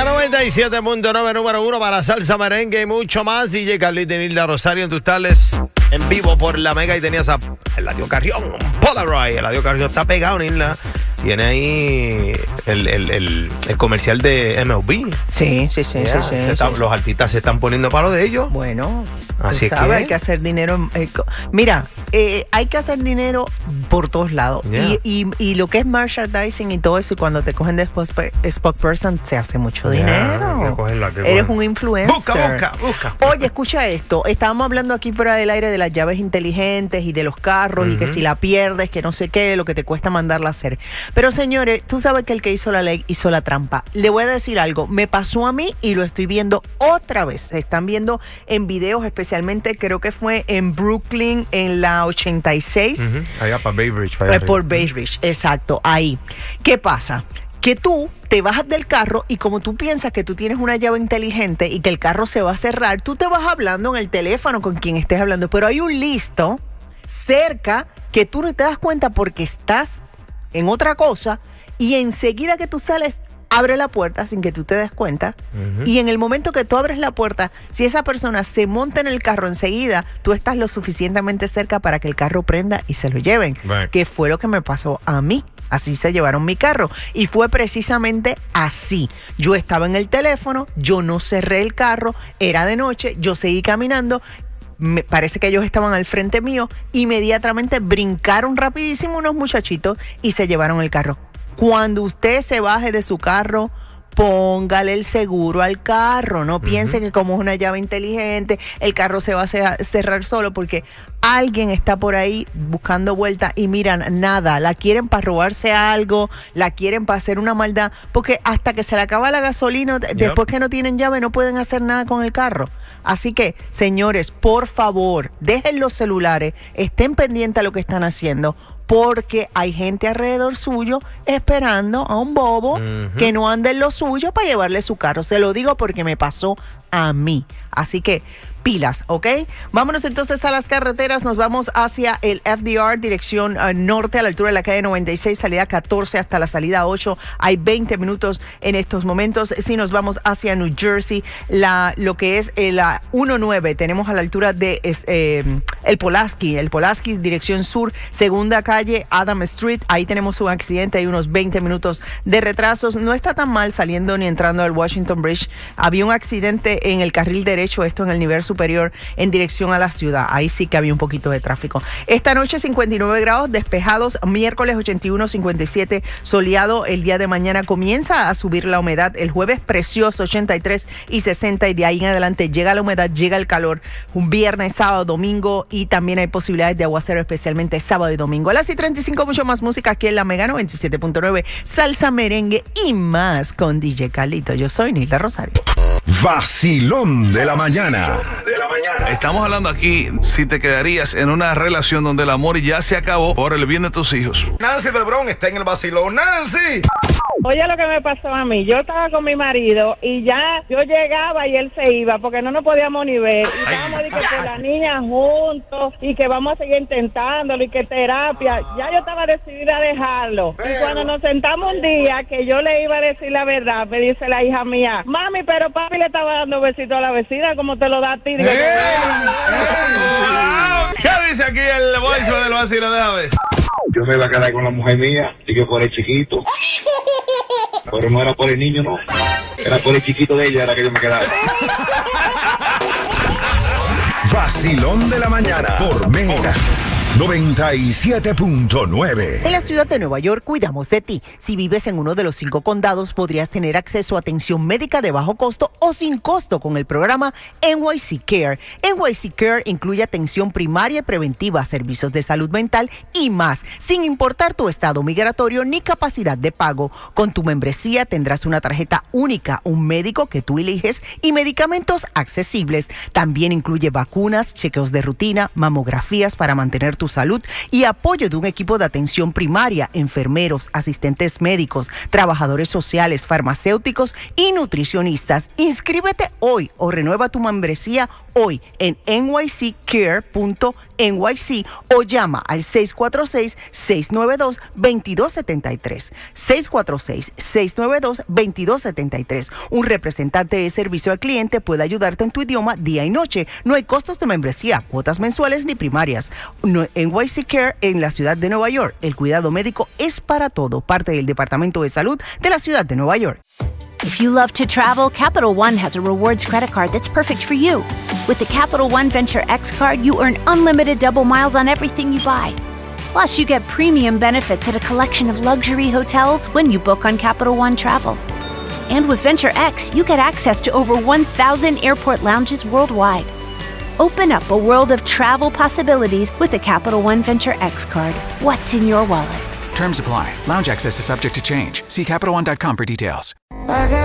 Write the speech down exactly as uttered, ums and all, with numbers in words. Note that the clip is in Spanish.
Mega noventa y siete punto nueve, número uno para salsa, merengue y mucho más. D J Carlito y Nilda Rosario en tus tardes en vivo por la Mega. Y tenías a Eladio Carrión, Polaroid. Eladio Carrión está pegado, Nilda. Tiene ahí el, el, el, el comercial de M L B. Sí, sí, sí, yeah, sí, sí, está, sí. Los artistas se están poniendo palo de ellos. Bueno, así es sabes, que hay que hacer dinero. Eh, mira, eh, hay que hacer dinero por todos lados. Yeah. Y, y, y lo que es merchandising y todo eso, y cuando te cogen de spokesperson, se hace mucho yeah, dinero. hay que cogerla, hay que Eres cogerla. un influencer. Busca, busca, busca. Oye, escucha esto. Estábamos hablando aquí fuera del aire de las llaves inteligentes y de los carros, uh-huh. y que si la pierdes, que no sé qué, lo que te cuesta mandarla a hacer. Pero señores, tú sabes que el que hizo la ley hizo la trampa. Le voy a decir algo. Me pasó a mí y lo estoy viendo otra vez. Se están viendo en videos, especialmente creo que fue en Brooklyn en la ochenta y seis. Uh-huh. Allá para Bay Ridge. Para allá eh, por Bay Ridge, exacto. Ahí. ¿Qué pasa? Que tú te bajas del carro y como tú piensas que tú tienes una llave inteligente y que el carro se va a cerrar, tú te vas hablando en el teléfono con quien estés hablando, pero hay un listo cerca que tú no te das cuenta porque estás en otra cosa y enseguida que tú sales, abre la puerta sin que tú te des cuenta. Uh-huh. Y en el momento que tú abres la puerta, si esa persona se monta en el carro enseguida, tú estás lo suficientemente cerca para que el carro prenda y se lo lleven. Right. Que fue lo que me pasó a mí. Así se llevaron mi carro. Y fue precisamente así. Yo estaba en el teléfono, yo no cerré el carro, era de noche, yo seguí caminando. Me parece que ellos estaban al frente mío. Inmediatamente brincaron rapidísimo unos muchachitos y se llevaron el carro. Cuando usted se baje de su carro, póngale el seguro al carro. No uh-huh. piense que como es una llave inteligente, el carro se va a cerrar solo, porque alguien está por ahí buscando vuelta y miran, nada, la quieren para robarse algo, la quieren para hacer una maldad, porque hasta que se le acaba la gasolina, yep. después que no tienen llave, no pueden hacer nada con el carro. Así que, señores, por favor, dejen los celulares, estén pendientes a lo que están haciendo, porque hay gente alrededor suyo esperando a un bobo uh-huh. que no ande en lo suyo para llevarle su carro. Se lo digo porque me pasó a mí. Así que pilas, ¿ok? Vámonos entonces a las carreteras. Nos vamos hacia el F D R, dirección uh, norte, a la altura de la calle noventa y seis, salida catorce hasta la salida ocho. Hay veinte minutos en estos momentos. Si nos vamos hacia New Jersey, la, lo que es la diecinueve, tenemos a la altura de eh, el Pulaski, el Pulaski, dirección sur, segunda calle, Adam Street. Ahí tenemos un accidente, hay unos veinte minutos de retrasos. No está tan mal saliendo ni entrando al Washington Bridge. Había un accidente en el carril derecho, esto en el nivel superior en dirección a la ciudad. Ahí sí que había un poquito de tráfico. Esta noche cincuenta y nueve grados, despejados. Miércoles ochenta y uno, cincuenta y siete, soleado. El día de mañana comienza a subir la humedad. El jueves precioso, ochenta y tres y sesenta, y de ahí en adelante llega la humedad, llega el calor. Un viernes, sábado, domingo, y también hay posibilidades de aguacero, especialmente sábado y domingo. A las y treinta y cinco, mucho más música aquí en la Mega noventa y siete punto nueve, salsa, merengue y más con D J Carlito. Yo soy Nilda Rosario. Vacilón de la mañana. De la mañana. Estamos hablando aquí si te quedarías en una relación donde el amor ya se acabó por el bien de tus hijos. Nancy del Bronx está en el vacilón. ¡Nancy! Oye, lo que me pasó a mí, yo estaba con mi marido y ya yo llegaba y él se iba porque no nos podíamos ni ver. Y estábamos de que con la niña juntos y que vamos a seguir intentándolo y que terapia. Ya yo estaba decidida a dejarlo. Pero... Y cuando nos sentamos un día que yo le iba a decir la verdad, me dice la hija mía, mami, pero papi le estaba dando besitos a la vecina como te lo da a ti. Digo, ¡Eh! ¿Qué dice aquí el voice del vacilo? Déjame ver. Yo me iba a quedar con la mujer mía y yo por el chiquito. Pero no era por el niño, no. Era por el chiquito de ella, era que yo me quedaba. Vacilón de la mañana por Mega noventa y siete punto nueve. En la ciudad de Nueva York cuidamos de ti. Si vives en uno de los cinco condados, podrías tener acceso a atención médica de bajo costo o sin costo con el programa N Y C Care. N Y C Care incluye atención primaria y preventiva, servicios de salud mental y más, sin importar tu estado migratorio ni capacidad de pago. Con tu membresía tendrás una tarjeta única, un médico que tú eliges y medicamentos accesibles. También incluye vacunas, chequeos de rutina, mamografías para mantener tu salud y apoyo de un equipo de atención primaria, enfermeros, asistentes médicos, trabajadores sociales, farmacéuticos y nutricionistas. Inscríbete hoy o renueva tu membresía hoy en N Y C care punto N Y C o llama al seis cuatro seis, seis nueve dos, dos dos siete tres. seis cuatro seis, seis nueve dos, dos dos siete tres. Un representante de servicio al cliente puede ayudarte en tu idioma día y noche. No hay costos de membresía, cuotas mensuales ni primarias. No, N Y C Care en la ciudad de Nueva York. El cuidado médico es para todo. Parte del Departamento de Salud de la ciudad de Nueva York. If you love to travel, Capital One has a rewards credit card that's perfect for you. With the Capital One Venture X card, you earn unlimited double miles on everything you buy. Plus, you get premium benefits at a collection of luxury hotels when you book on Capital One Travel. And with Venture X, you get access to over one thousand airport lounges worldwide. Open up a world of travel possibilities with the Capital One Venture X card. What's in your wallet? Terms apply. Lounge access is subject to change. See Capital One dot com for details.